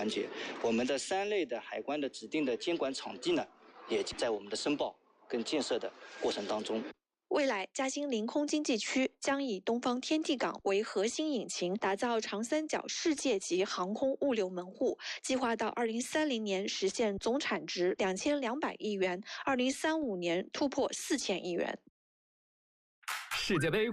环节。我们的3类的海关的指定的监管场地呢，也在我们的申报跟建设的过程当中。 未来，嘉兴临空经济区将以东方天地港为核心引擎，打造长三角世界级航空物流门户，计划到2030年实现总产值2200亿元，2035年突破4000亿元。 世界杯